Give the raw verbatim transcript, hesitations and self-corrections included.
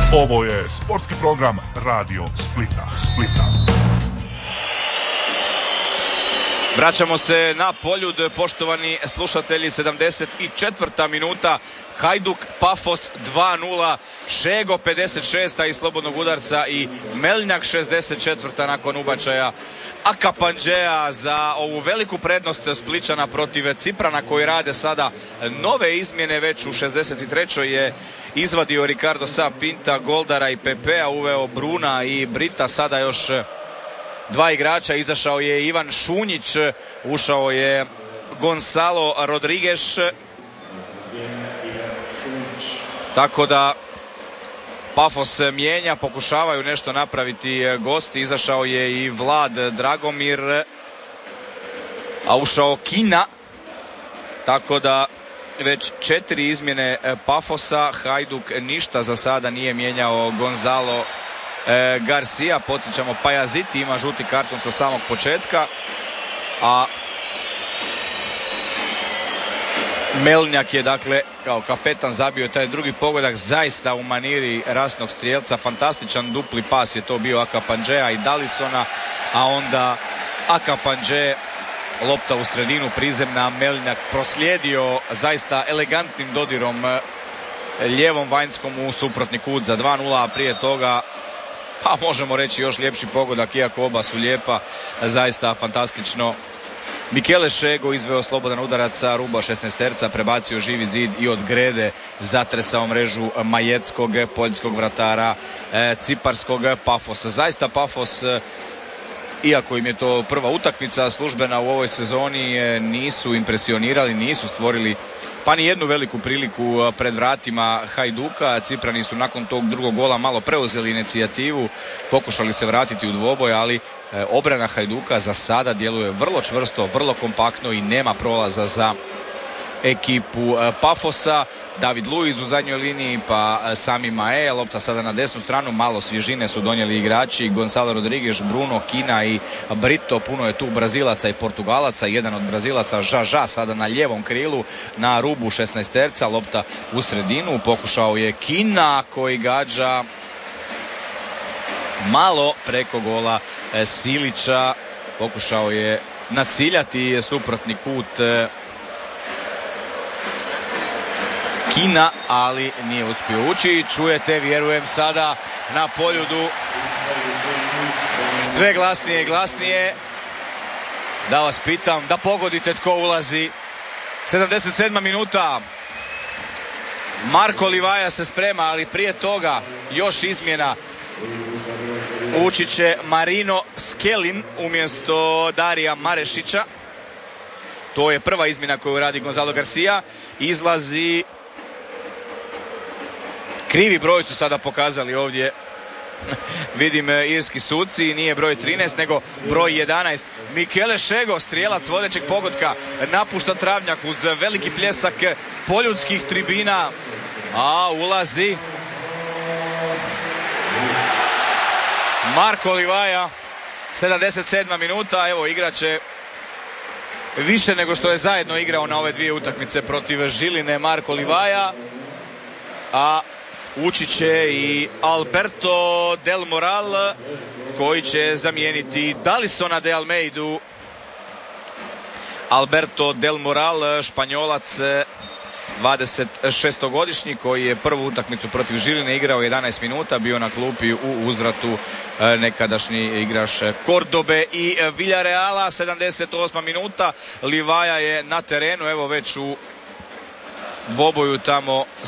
Ovo je sportski program Radio Splita. Splita. Vraćamo se na Poljud, poštovani slušatelji, sedamdeset četvrta minuta, Hajduk Pafos dva nula, Šego pedeset šesta iz slobodnog udarca i Melnjak šezdeset četvrta nakon ubačaja Akapanđea za ovu veliku prednost Spličana protiv Ciprana koji rade sada nove izmjene. Već u šezdeset trećoj je izvadio Ricardo Sa Pinta, Goldara i Pepea, uveo Bruna i Brita, sada još dva igrača, izašao je Ivan Šunjić, ušao je Gonzalo Rodriguez, tako da Pafos mijenja, pokušavaju nešto napraviti gosti, izašao je i Vlad Dragomir, a ušao Kina, tako da već četiri izmjene Pafosa. Hajduk ništa za sada nije mijenjao. Gonzalo e, Garcia, podsjećamo, Pajaziti ima žuti karton sa samog početka, a Melnjak je dakle kao kapetan zabio taj drugi pogodak, zaista u maniri rasnog strijelca. Fantastičan dupli pas je to bio Akapanđea i Dalisona, a onda Akapanđe, lopta u sredinu prizemna, Melnjak proslijedio zaista elegantnim dodirom lijevom vanjskom u suprotni kut za dva nula, a prije toga, pa možemo reći još ljepši pogodak, iako oba su lijepa, zaista fantastično. Michele Šego izveo slobodan udarac sa ruba šesnaesterca, prebacio živi zid i od grede zatresao mrežu majeckog poljskog vratara e, ciparskog Pafosa. Zaista Pafos, e, iako im je to prva utakmica službena u ovoj sezoni, e, nisu impresionirali, nisu stvorili pa ni jednu veliku priliku pred vratima Hajduka. Ciprani su nakon tog drugog gola malo preuzeli inicijativu, pokušali se vratiti u dvoboj, ali obrana Hajduka za sada djeluje vrlo čvrsto, vrlo kompaktno i nema prolaza za ekipu Pafosa. David Luiz u zadnjoj liniji, pa Sami Mae, lopta sada na desnu stranu, malo svježine su donijeli igrači, Gonzalo Rodriguez, Bruno, Kina i Brito. Puno je tu Brazilaca i Portugalaca, jedan od Brazilaca Žaža sada na lijevom krilu na rubu šesnaesterca, lopta u sredinu, pokušao je Kina koji gađa malo preko gola Silića, pokušao je naciljati suprotni kut Kina, ali nije uspio ući. Čujete, vjerujem, sada na Poljudu sve glasnije i glasnije. Da vas pitam, da pogodite tko ulazi. sedamdeset sedma minuta. Marko Livaja se sprema, ali prije toga još izmjena. Ući će Marino Skelin umjesto Darija Marešića. To je prva izmjena koju radi Gonzalo Garcia. Izlazi, krivi broj su sada pokazali ovdje, vidim, irski suci, nije broj trinaest nego broj jedanaest. Michele Šego, strijelac vodećeg pogotka, napušta travnjak uz veliki pljesak poljudskih tribina, a ulazi Marko Livaja. sedamdeset sedma minuta, evo igraće više nego što je zajedno igrao na ove dvije utakmice protiv Žiline Marko Livaja, a ući će i Alberto Del Moral koji će zamijeniti Dalisona de Almeidu. Alberto Del Moral, Španjolac, dvadesetšestogodišnji, koji je prvu utakmicu protiv Žiline igrao jedanaest minuta, bio na klupi u uzvratu nekadašnji igrač Kordobe i Villareala. sedamdeset osma minuta, Livaja je na terenu, evo već u dvoboju tamo